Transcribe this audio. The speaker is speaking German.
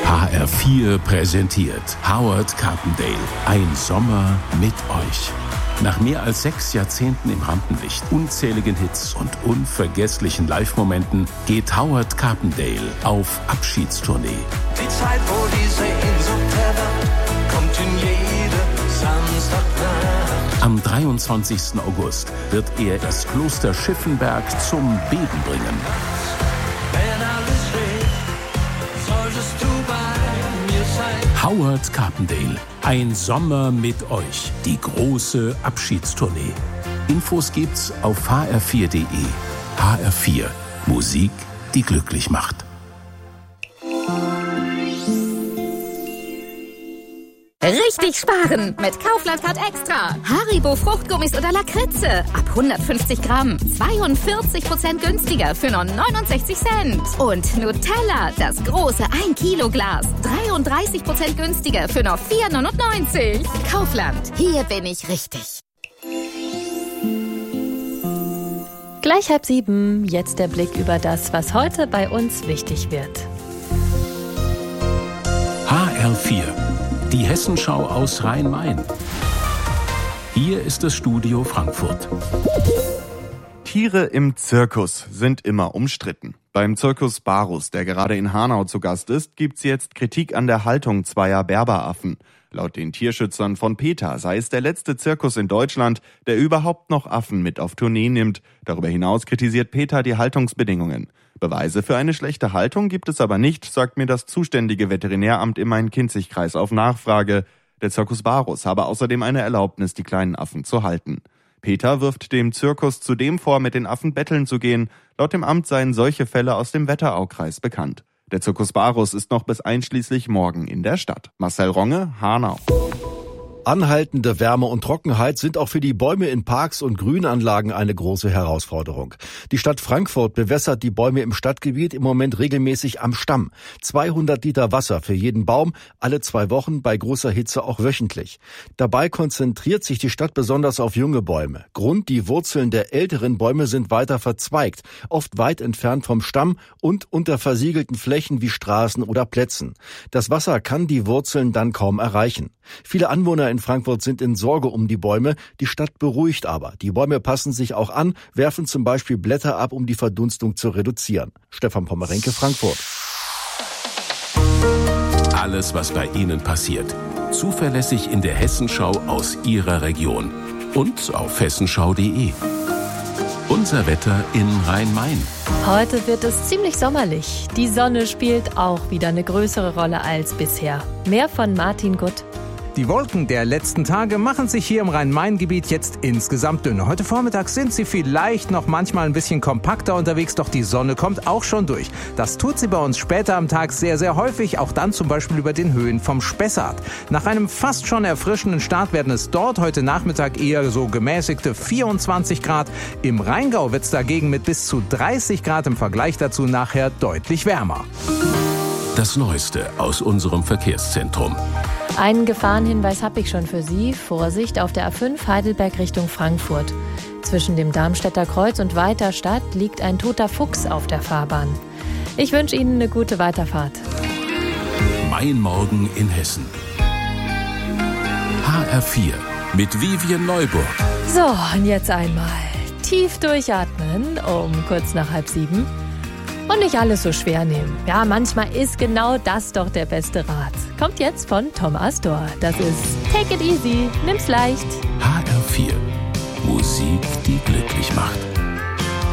HR4 präsentiert Howard Carpendale. Ein Sommer mit euch. Nach mehr als 6 Jahrzehnten im Rampenlicht, unzähligen Hits und unvergesslichen Live-Momenten geht Howard Carpendale auf Abschiedstournee. Die Zeit, wo die Sehnsucht erwacht, kommt in jede Samstagnacht. Am 23. August wird er das Kloster Schiffenberg zum Beben bringen. Wenn alles steht, solltest du bei mir sein. Howard Carpendale. Ein Sommer mit euch. Die große Abschiedstournee. Infos gibt's auf hr4.de. HR4. Musik, die glücklich macht. Richtig sparen mit Kaufland Card Extra. Haribo Fruchtgummis oder Lakritze. Ab 150 Gramm. 42% günstiger für nur 69 Cent. Und Nutella, das große 1 Kilo Glas. 33% günstiger für nur 4,99. Kaufland, hier bin ich richtig. Gleich 6:30, jetzt der Blick über das, was heute bei uns wichtig wird. HR4. Die Hessenschau aus Rhein-Main. Hier ist das Studio Frankfurt. Tiere im Zirkus sind immer umstritten. Beim Circus Barus, der gerade in Hanau zu Gast ist, gibt's jetzt Kritik an der Haltung zweier Berberaffen. Laut den Tierschützern von PETA sei es der letzte Zirkus in Deutschland, der überhaupt noch Affen mit auf Tournee nimmt. Darüber hinaus kritisiert PETA die Haltungsbedingungen. Beweise für eine schlechte Haltung gibt es aber nicht, sagt mir das zuständige Veterinäramt im Main-Kinzig-Kreis auf Nachfrage. Der Circus Barus habe außerdem eine Erlaubnis, die kleinen Affen zu halten. PETA wirft dem Zirkus zudem vor, mit den Affen betteln zu gehen. Laut dem Amt seien solche Fälle aus dem Wetteraukreis bekannt. Der Circus Barus ist noch bis einschließlich morgen in der Stadt. Marcel Ronge, Hanau. Anhaltende Wärme und Trockenheit sind auch für die Bäume in Parks und Grünanlagen eine große Herausforderung. Die Stadt Frankfurt bewässert die Bäume im Stadtgebiet im Moment regelmäßig am Stamm. 200 Liter Wasser für jeden Baum, alle 2 Wochen, bei großer Hitze auch wöchentlich. Dabei konzentriert sich die Stadt besonders auf junge Bäume. Grund: die Wurzeln der älteren Bäume sind weiter verzweigt, oft weit entfernt vom Stamm und unter versiegelten Flächen wie Straßen oder Plätzen. Das Wasser kann die Wurzeln dann kaum erreichen. Viele Anwohner in Frankfurt sind in Sorge um die Bäume. Die Stadt beruhigt aber. Die Bäume passen sich auch an, werfen zum Beispiel Blätter ab, um die Verdunstung zu reduzieren. Stefan Pommerenke, Frankfurt. Alles, was bei Ihnen passiert. Zuverlässig in der Hessenschau aus Ihrer Region. Und auf hessenschau.de. Unser Wetter in Rhein-Main. Heute wird es ziemlich sommerlich. Die Sonne spielt auch wieder eine größere Rolle als bisher. Mehr von Martin Gutt. Die Wolken der letzten Tage machen sich hier im Rhein-Main-Gebiet jetzt insgesamt dünner. Heute Vormittag sind sie vielleicht noch manchmal ein bisschen kompakter unterwegs, doch die Sonne kommt auch schon durch. Das tut sie bei uns später am Tag sehr, sehr häufig, auch dann zum Beispiel über den Höhen vom Spessart. Nach einem fast schon erfrischenden Start werden es dort heute Nachmittag eher so gemäßigte 24 Grad. Im Rheingau wird es dagegen mit bis zu 30 Grad im Vergleich dazu nachher deutlich wärmer. Das Neueste aus unserem Verkehrszentrum. Einen Gefahrenhinweis habe ich schon für Sie. Vorsicht auf der A5 Heidelberg Richtung Frankfurt. Zwischen dem Darmstädter Kreuz und Weiterstadt liegt ein toter Fuchs auf der Fahrbahn. Ich wünsche Ihnen eine gute Weiterfahrt. Mein Morgen in Hessen. HR4 mit Vivian Neuburg. So, und jetzt einmal tief durchatmen um kurz nach 6:30. Und nicht alles so schwer nehmen. Ja, manchmal ist genau das doch der beste Rat. Kommt jetzt von Tom Astor. Das ist Take It Easy, nimm's leicht. HR4. Musik, die glücklich macht.